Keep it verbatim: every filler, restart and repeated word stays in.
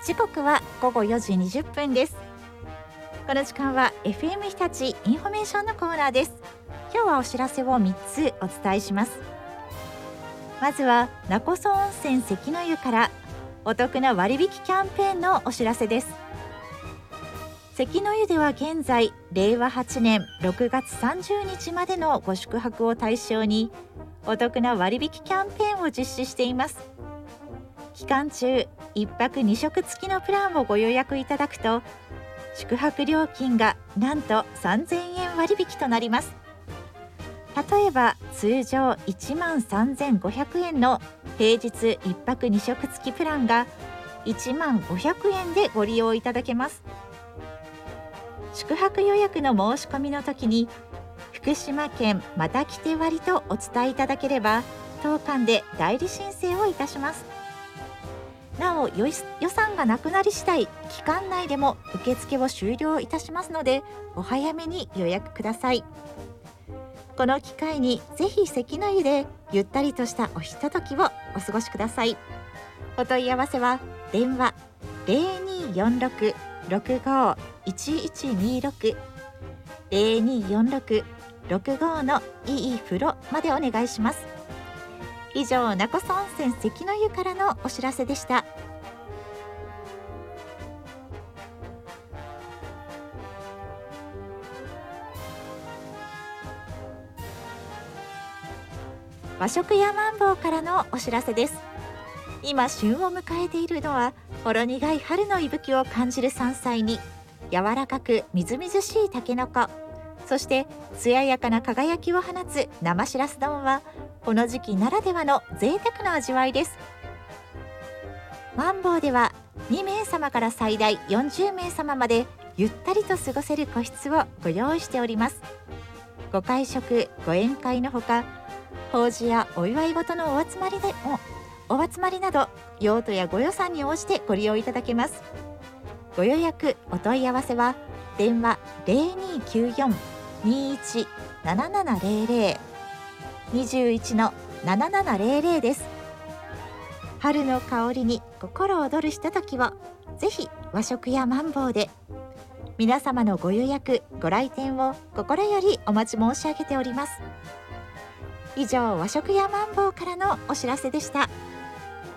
時刻はごごよじにじゅっぷんです。この時間は エフエム 日立インフォメーションのコーナーです。今日はお知らせをみっつお伝えします。まずは勿来温泉関の湯からお得な割引キャンペーンのお知らせです。関の湯では現在れいわはちねんろくがつさんじゅうにちまでのご宿泊を対象にお得な割引キャンペーンを実施しています。期間中いっぱくにしょく付きのプランをご予約いただくと宿泊料金がなんとさんぜんえん割引となります。例えば通常いちまんさんぜんごひゃくえんの平日いっぱくにしょく付きプランがいちまんごひゃくえんでご利用いただけます。宿泊予約の申し込みの時に福島県また来て割とお伝えいただければ当館で代理申請をいたします。なお予算がなくなり次第期間内でも受付を終了いたしますのでお早めに予約ください。この機会にぜひ関の湯でゆったりとしたおひとときをお過ごしください。お問い合わせは電話 ゼロにーよんろく ろくご いちいちにろく ゼロにーよんろく ろくご のいい風呂までお願いします。以上、勿来温泉関の湯からのお知らせでした。和食屋マンボウからのお知らせです。今旬を迎えているのはほろ苦い春の息吹を感じる山菜に柔らかくみずみずしいたけのこ、そして艶やかな輝きを放つ生しらす丼はこの時期ならではの贅沢な味わいです。マンボウではにめいさまから最大よんじゅうめいさままでゆったりと過ごせる個室をご用意しております。ご会食ご宴会のほか法事やお祝い事のお集まりでもお集まりなど用途やご予算に応じてご利用いただけます。ご予約お問い合わせは電話 ゼロにーきゅうよん にいち ななななゼロゼロ にじゅういち のななななゼロゼロです。春の香りに心躍るひとときをぜひ和食やマンボウで。皆様のご予約ご来店を心よりお待ち申し上げております。以上、和食やマンボウからのお知らせでした。